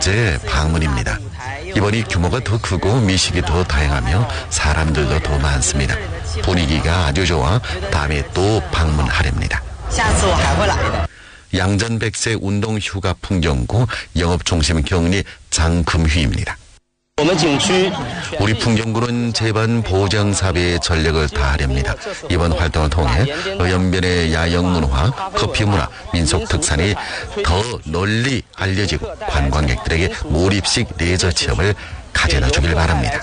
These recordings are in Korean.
번째 방문입니다. 이번이 규모가 더 크고 미식이 더 다양하며 사람들도 더 많습니다. 분위기가 아주 좋아 다음에 또 방문하렵니다. 양전백색 운동휴가 풍경구 영업중심 경리 장금휘입니다. 우리 풍경구는 재반 보정사업에 전력을 다하렵니다. 이번 활동을 통해 연변의 야영문화, 커피문화, 민속특산이 더 널리 알려지고 관광객들에게 몰입식 레저 체험을 가져다 주길 바랍니다.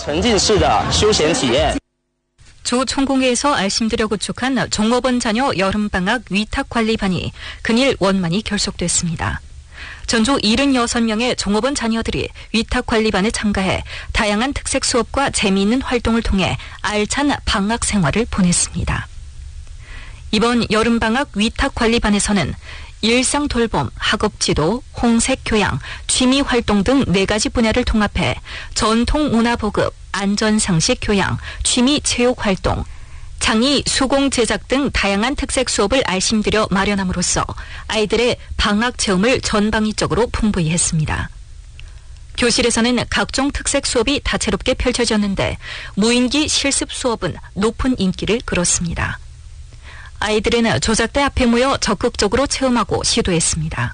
조총공회에서 알심들여 구축한 종업원 자녀 여름방학 위탁관리반이 근일 원만히 결속됐습니다. 전주 76명의 종업원 자녀들이 위탁관리반에 참가해 다양한 특색 수업과 재미있는 활동을 통해 알찬 방학 생활을 보냈습니다. 이번 여름방학 위탁관리반에서는 일상돌봄, 학업지도, 홍색교양, 취미활동 등 4가지 분야를 통합해 전통문화보급, 안전상식 교양, 취미체육활동, 장의, 수공 제작 등 다양한 특색 수업을 알심들여 마련함으로써 아이들의 방학 체험을 전방위적으로 풍부히 했습니다. 교실에서는 각종 특색 수업이 다채롭게 펼쳐졌는데 무인기 실습 수업은 높은 인기를 끌었습니다. 아이들은 조작대 앞에 모여 적극적으로 체험하고 시도했습니다.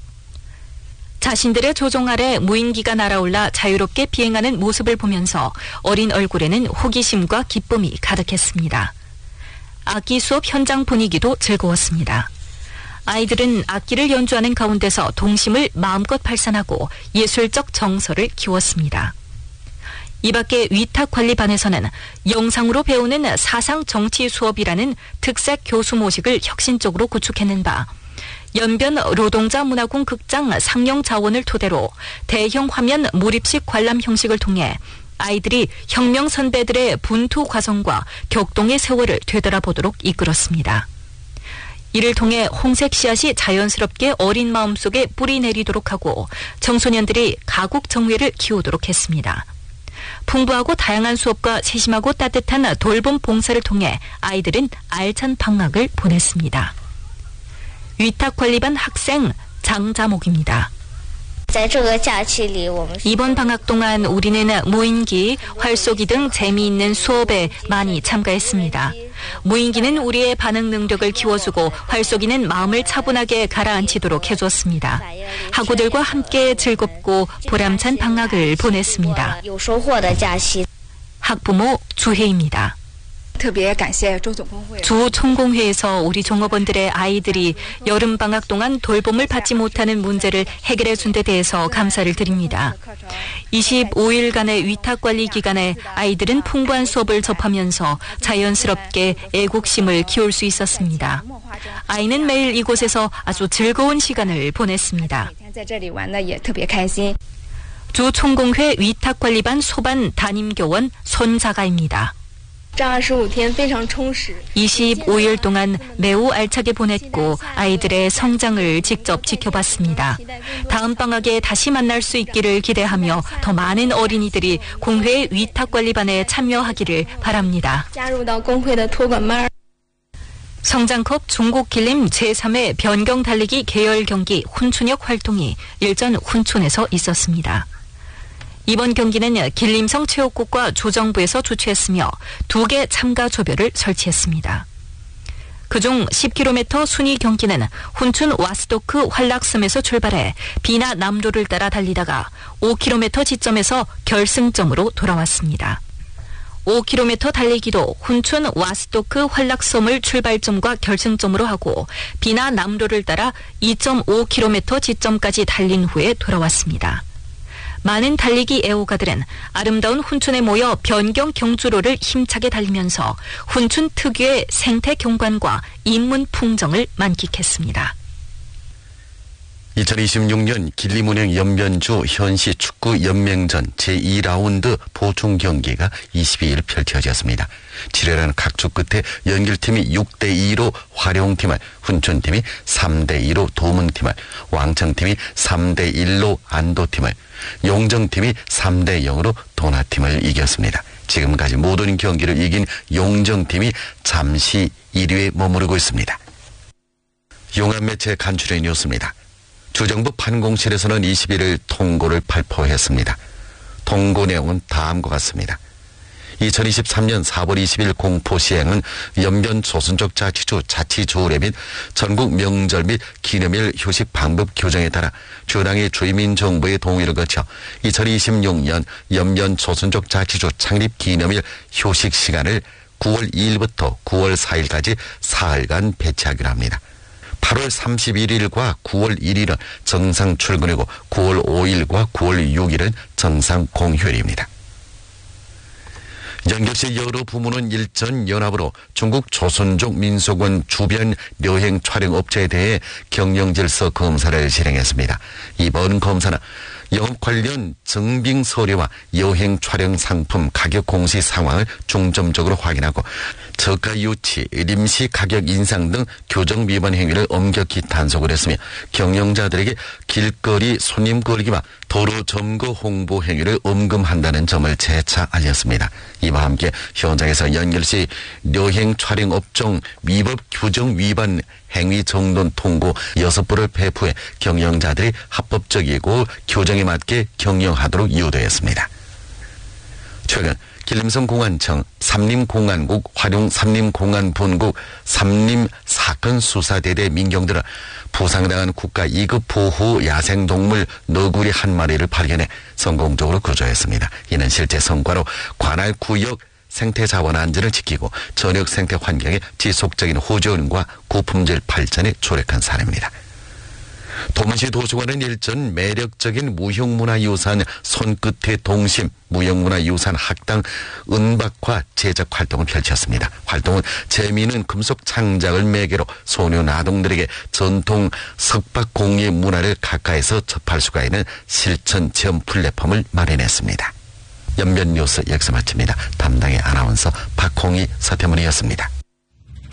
자신들의 조종 아래 무인기가 날아올라 자유롭게 비행하는 모습을 보면서 어린 얼굴에는 호기심과 기쁨이 가득했습니다. 악기 수업 현장 분위기도 즐거웠습니다. 아이들은 악기를 연주하는 가운데서 동심을 마음껏 발산하고 예술적 정서를 키웠습니다. 이 밖에 위탁관리반에서는 영상으로 배우는 사상정치 수업이라는 특색 교수 모식을 혁신적으로 구축해낸 바 연변 노동자 문화궁 극장 상영 자원을 토대로 대형 화면 몰입식 관람 형식을 통해 아이들이 혁명 선배들의 분투 과정과 격동의 세월을 되돌아보도록 이끌었습니다. 이를 통해 홍색 씨앗이 자연스럽게 어린 마음속에 뿌리 내리도록 하고 청소년들이 가국 정회를 키우도록 했습니다. 풍부하고 다양한 수업과 세심하고 따뜻한 돌봄 봉사를 통해 아이들은 알찬 방학을 보냈습니다. 위탁관리반 학생 장자목입니다. 이번 방학 동안 우리는 무인기, 활쏘기 등 재미있는 수업에 많이 참가했습니다. 무인기는 우리의 반응 능력을 키워주고 활쏘기는 마음을 차분하게 가라앉히도록 해줬습니다. 학우들과 함께 즐겁고 보람찬 방학을 보냈습니다. 학부모 주혜입니다. 주 총공회에서 우리 종업원들의 아이들이 여름방학 동안 돌봄을 받지 못하는 문제를 해결해 준 데 대해서 감사를 드립니다. 25일간의 위탁관리 기간에 아이들은 풍부한 수업을 접하면서 자연스럽게 애국심을 키울 수 있었습니다. 아이는 매일 이곳에서 아주 즐거운 시간을 보냈습니다. 주 총공회 위탁관리반 소반 담임교원 손자가입니다. 25일 동안 매우 알차게 보냈고 아이들의 성장을 직접 지켜봤습니다. 다음 방학에 다시 만날 수 있기를 기대하며 더 많은 어린이들이 공회 위탁관리반에 참여하기를 바랍니다. 성장컵 중국 길림 제3회 변경 달리기 계열 경기 훈춘역 활동이 일전 훈춘에서 있었습니다. 이번 경기는 길림성 체육국과 조정부에서 주최했으며 2개 참가 조별을 설치했습니다. 그중 10km 순위 경기는 훈춘 와스도크 환락섬에서 출발해 비나 남로를 따라 달리다가 5km 지점에서 결승점으로 돌아왔습니다. 5km 달리기도 훈춘 와스도크 환락섬을 출발점과 결승점으로 하고 비나 남로를 따라 2.5km 지점까지 달린 후에 돌아왔습니다. 많은 달리기 애호가들은 아름다운 훈춘에 모여 변경 경주로를 힘차게 달리면서 훈춘 특유의 생태 경관과 인문 풍정을 만끽했습니다. 2026년 길림은행 연변주 현시 축구 연맹전 제2라운드 보충 경기가 22일 펼쳐졌습니다. 치열한 각축 끝에 연길팀이 6대2로 화룡팀을, 훈춘팀이 3대2로 도문팀을, 왕청팀이 3대1로 안도팀을, 용정팀이 3대0으로 도나팀을 이겼습니다. 지금까지 모든 경기를 이긴 용정팀이 잠시 1위에 머무르고 있습니다. 용암매체 간추린 뉴스입니다. 주정부 판공실에서는 21일 통고를 발표했습니다. 통고 내용은 다음과 같습니다. 2023년 4월 20일 공포 시행은 연변 조선족 자치주 자치조례 및 전국 명절 및 기념일 휴식 방법 규정에 따라 주당의 주민정부의 동의를 거쳐 2026년 연변 조선족 자치주 창립 기념일 휴식 시간을 9월 2일부터 9월 4일까지 사흘간 배치하기로 합니다. 8월 31일과 9월 1일은 정상 출근이고 9월 5일과 9월 6일은 정상 공휴일입니다. 연결시 여러 부문은 일전 연합으로 중국 조선족 민속원 주변 여행 촬영 업체에 대해 경영질서 검사를 실행했습니다. 이번 검사는 영업 관련 증빙 서류와 여행 촬영 상품 가격 공시 상황을 중점적으로 확인하고 저가 유치, 임시 가격 인상 등 규정 위반 행위를 엄격히 단속을 했으며 경영자들에게 길거리 손님 끌기와 도로 점거 홍보 행위를 엄금한다는 점을 재차 알렸습니다. 이와 함께 현장에서 연결시 여행 촬영 업종 위법 규정 위반 행위 정돈 통고 6부를 배포해 경영자들이 합법적이고 규정에 맞게 경영하도록 유도했습니다. 최근 길림성공안청, 삼림공안국, 화룡 삼림공안본국, 삼림사건수사대대 민경들은 부상당한 국가 2급 보호 야생동물 너구리 한 마리를 발견해 성공적으로 구조했습니다. 이는 실제 성과로 관할 구역 생태자원 안전을 지키고 전역 생태 환경의 지속적인 호전과 고품질 발전에 조력한 사례입니다. 도문시 도서관은 일전 매력적인 무형문화유산 손끝의 동심 무형문화유산 학당 은박화 제작 활동을 펼쳤습니다. 활동은 재미있는 금속 창작을 매개로 소년 아동들에게 전통 석박공예 문화를 가까이서 접할 수가 있는 실천 체험 플랫폼을 마련했습니다. 연변 뉴스 여기서 마칩니다. 담당의 아나운서 박홍희 서태문이었습니다.